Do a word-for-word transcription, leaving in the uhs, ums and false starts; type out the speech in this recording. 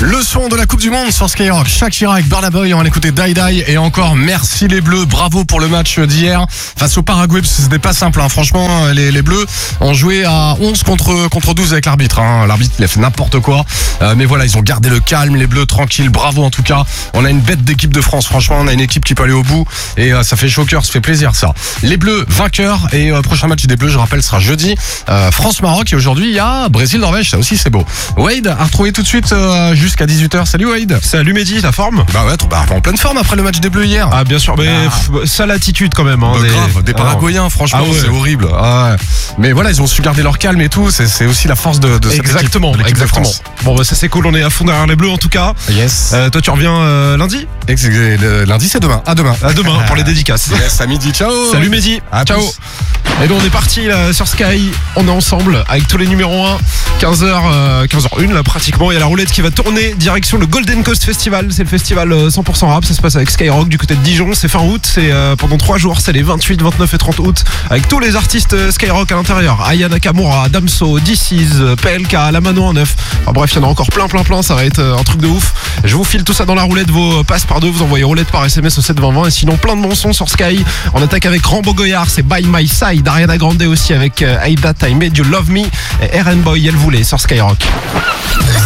Le son de la Coupe du Monde sur Skyrock. Shakira avec Burna Boy, on va l'écouter Die Die. Et encore merci les Bleus, bravo pour le match d'hier face au Paraguay, parce que c'était pas simple hein. Franchement les, les Bleus ont joué à onze contre, contre douze avec l'arbitre hein. L'arbitre il a fait n'importe quoi, euh, mais voilà, ils ont gardé le calme, les Bleus tranquilles, bravo en tout cas. On a une bête d'équipe de France, franchement on a une équipe qui peut aller au bout. Et euh, ça fait chaud au cœur, ça fait plaisir ça. Les Bleus vainqueurs, et euh, prochain match des Bleus je rappelle sera jeudi, euh, France-Maroc. Et aujourd'hui il y a Brésil-Norvège, ça aussi c'est beau. Wade a retrouvé tout de suite euh, jusqu'à dix-huit heures. Salut Wade. Salut Mehdi, la forme? Bah ouais, bah, en pleine forme après le match des Bleus hier. Ah bien sûr, mais ah. pff, sale attitude quand même hein, bah, des... grave, des Paraguayens, franchement ah ouais. c'est horrible ah ouais. Mais voilà, ils ont su garder leur calme et tout. C'est, c'est aussi la force de, de cette exactement, équipe, de l'équipe exactement. de France. Bon bah ça c'est cool, on est à fond derrière les Bleus en tout cas. Yes. euh, Toi tu reviens euh, lundi? Ex- le, lundi c'est demain. À demain. À demain pour les dédicaces. Yes, à midi, ciao. Salut Mehdi. À ciao. tous. Et donc on est parti là sur Sky, on est ensemble avec tous les numéros un, quinze heures, quinze heures une là pratiquement. Il y a la roulette qui va tourner direction le Golden Coast Festival. C'est le festival cent pour cent rap, ça se passe avec Skyrock du côté de Dijon. C'est fin août, c'est euh, pendant trois jours, c'est les vingt-huit, vingt-neuf et trente août, avec tous les artistes Skyrock à l'intérieur. Aya Nakamura, Damso, D six, P L K, La Mano en neuf. Enfin, bref, il y en a encore plein plein plein, ça va être un truc de ouf. Je vous file tout ça dans la roulette, vos passes par deux, vous envoyez roulette par S M S au sept vingt vingt. Et sinon plein de bons sons sur Sky. On attaque avec Rambo Goyard, c'est By My Side, Ariana Grande aussi avec I That I Made You Love Me, et R N Boy, elle voulait sur Skyrock.